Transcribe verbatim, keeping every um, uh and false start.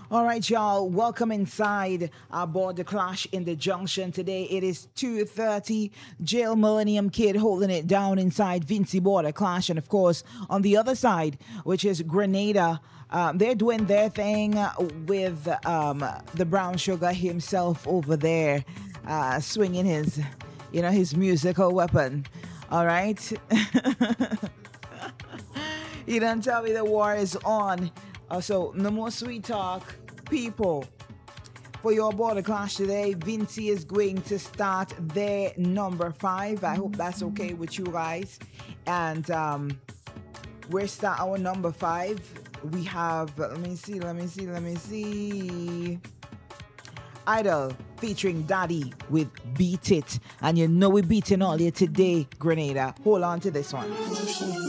All right, y'all. Welcome inside our border clash in the junction. Today it is two thirty. Jail Millennium Kid holding it down inside Vincy Border Clash. And of course, on the other side, which is Grenada, um, they're doing their thing with um, the Brown Sugar himself over there, uh, swinging his, you know, his musical weapon. All right. You don't tell me the war is on. Uh, so, no more sweet talk. People, for your border clash today, Vincy is going to start their number five. I hope that's okay with you guys. And um, we're start our number five. We have, let me see, let me see, let me see. Idol featuring Daddy with Beat It. And you know we're beating all here today, Grenada. Hold on to this one.